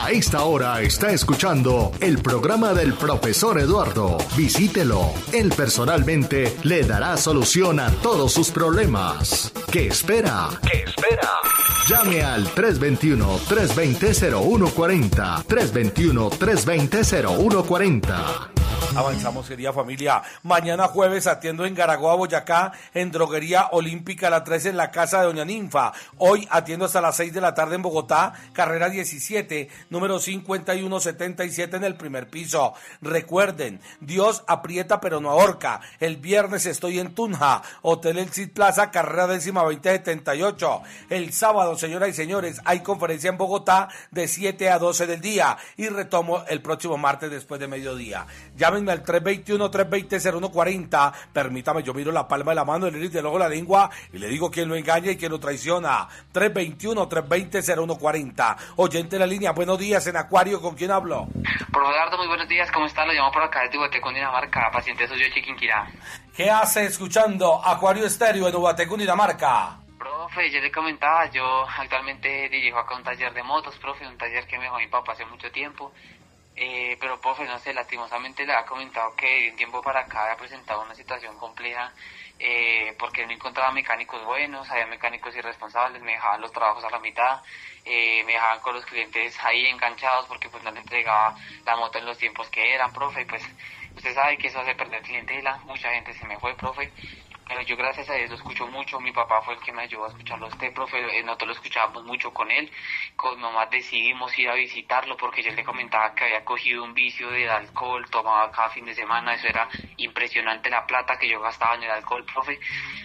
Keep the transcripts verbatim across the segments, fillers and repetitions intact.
A esta hora está escuchando el programa del profesor Eduardo. Visítelo. Él personalmente le dará solución a todos sus problemas. ¿Qué espera? ¿Qué espera? Llame al tres dos uno, tres dos cero, cero uno cuatro cero, tres dos uno, tres dos cero, cero uno cuatro cero. Avanzamos, querida familia. Mañana jueves atiendo en Garagoa, Boyacá, en Droguería Olímpica, la tres en la casa de Doña Ninfa. Hoy atiendo hasta las seis de la tarde en Bogotá, carrera diecisiete, número cincuenta y uno setenta y siete en el primer piso. Recuerden, Dios aprieta pero no ahorca. El viernes estoy en Tunja, Hotel El Cid Plaza, carrera décima veinte setenta y ocho. El sábado, señoras y señores, hay conferencia en Bogotá de siete a doce del día y retomo el próximo martes después de mediodía. Llámenme al tres dos uno, tres dos cero, cero uno cuatro cero. Permítame, yo miro la palma de la mano, el iris del ojo, la lengua y le digo quién lo engaña y quién lo traiciona. tres dos uno, tres dos cero, cero uno cuatro cero. Oyente de la línea, buenos días, en Acuario, ¿con quién hablo? Profe Eduardo, muy buenos días, ¿cómo está? Lo llamo por acá de Ubaté, Cundinamarca, paciente soy yo, Chiquinquirá. ¿Qué hace escuchando Acuario Estéreo en Ubaté, Cundinamarca? Profe, yo le comentaba, yo actualmente dirijo acá un taller de motos, profe, un taller que me dejó mi papá hace mucho tiempo. Eh, pero profe, no sé, lastimosamente le ha comentado que de un tiempo para acá había presentado una situación compleja eh, porque no encontraba mecánicos buenos, había mecánicos irresponsables, me dejaban los trabajos a la mitad, eh, me dejaban con los clientes ahí enganchados porque pues no le entregaba la moto en los tiempos que eran, profe, y pues usted sabe que eso hace perder clientela, mucha gente se me fue, profe. Pero yo gracias a Dios lo escucho mucho, mi papá fue el que me ayudó a escucharlo a usted, profe, nosotros lo escuchábamos mucho con él, con mi mamá decidimos ir a visitarlo porque yo le comentaba que había cogido un vicio del alcohol, tomaba cada fin de semana, eso era impresionante la plata que yo gastaba en el alcohol, profe,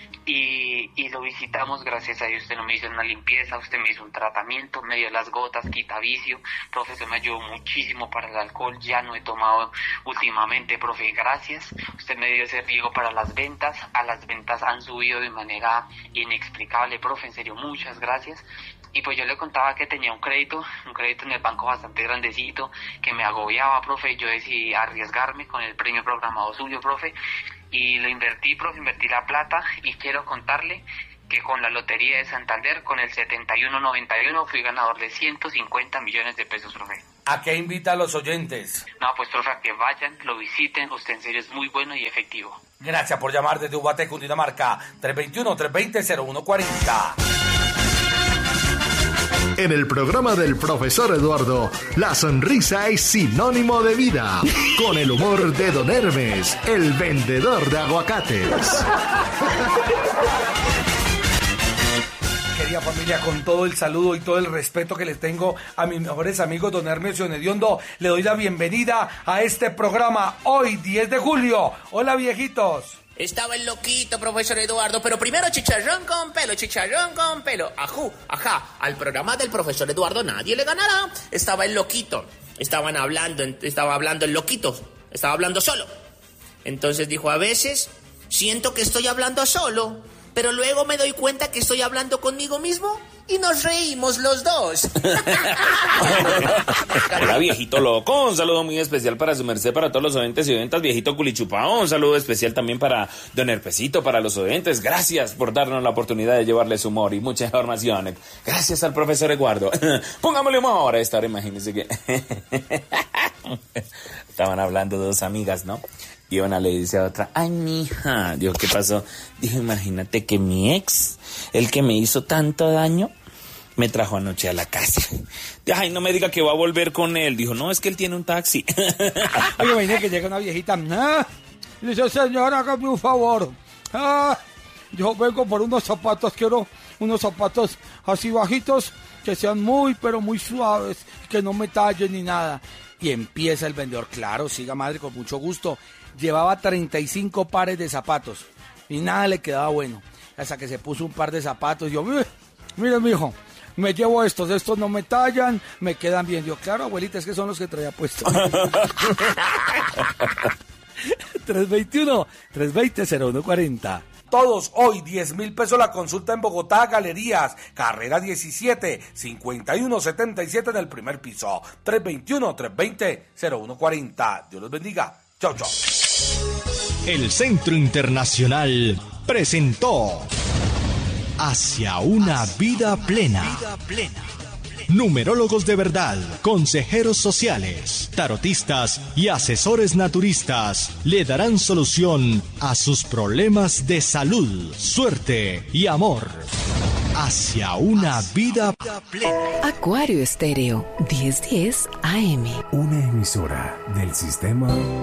y, y lo visitamos, gracias a Dios usted no me hizo una limpieza, usted me hizo un tratamiento, me dio las gotas, quita vicio, profe, eso me ayudó muchísimo para el alcohol, ya no he tomado últimamente, profe, gracias, usted me dio ese riego para las ventas, a las ventas han subido de manera inexplicable, profe, en serio, muchas gracias. Y pues yo le contaba que tenía un crédito, un crédito en el banco bastante grandecito, que me agobiaba, profe, yo decidí arriesgarme con el premio programado suyo, profe, y lo invertí, profe, invertí la plata, y quiero contarle que con la Lotería de Santander, con el setenta y uno noventa y uno, fui ganador de ciento cincuenta millones de pesos, profe. ¿A qué invita a los oyentes? No, pues, profe, a que vayan, lo visiten, usted en serio es muy bueno y efectivo. Gracias por llamar desde Ubaté, Cundinamarca, tres dos uno, tres dos cero, cero uno cuatro cero. En el programa del profesor Eduardo, la sonrisa es sinónimo de vida. Con el humor de Don Hermes, el vendedor de aguacates. Querida familia, con todo el saludo y todo el respeto que les tengo a mis mejores amigos, Don Hermes Onediondo, le doy la bienvenida a este programa hoy, diez de julio. Hola, viejitos. Estaba el loquito, profesor Eduardo, pero primero chicharrón con pelo, chicharrón con pelo. Ajú, ajá, al programa del profesor Eduardo nadie le ganará. Estaba el loquito, estaban hablando, estaba hablando el loquito, estaba hablando solo. Entonces dijo, a veces siento que estoy hablando solo, pero luego me doy cuenta que estoy hablando conmigo mismo y nos reímos los dos. Hola, viejito loco, un saludo muy especial para su merced, para todos los oyentes y oyentas, viejito culichupao, un saludo especial también para Don Herpecito, para los oyentes, gracias por darnos la oportunidad de llevarles humor y mucha información, gracias al profesor Eduardo. Pongámosle humor a esta hora, imagínense que estaban hablando dos amigas, ¿no? Y una le dice a otra, ay, mija, dijo, ¿qué pasó? Dijo, imagínate que mi ex, el que me hizo tanto daño, me trajo anoche a la casa. Ay, no me diga que va a volver con él. Dijo, no, es que él tiene un taxi. Oye, imagínate que llega una viejita, ah, dice, señora, hágame un favor. Ah, yo vengo por unos zapatos, quiero unos zapatos así bajitos, que sean muy, pero muy suaves, que no me tallen ni nada. Y empieza el vendedor, claro, siga madre, con mucho gusto. Llevaba treinta y cinco pares de zapatos y nada le quedaba bueno. Hasta que se puso un par de zapatos y yo, mire, mijo, me llevo estos, estos no me tallan, me quedan bien. Yo, claro, abuelita, es que son los que traía puestos. tres dos uno, tres dos cero, cero uno cuatro cero. Todos hoy, diez mil pesos la consulta en Bogotá, Galerías, carrera diecisiete, cincuenta y uno setenta y siete en el primer piso. tres dos uno, tres dos cero, cero uno cuatro cero. Dios los bendiga. Chau, chau. El Centro Internacional presentó Hacia una vida plena. numerólogos de verdad, consejeros sociales, tarotistas y asesores naturistas le darán solución a sus problemas de salud, suerte y amor. Hacia una vida plena. Acuario Estéreo, diez diez A M. Una emisora del sistema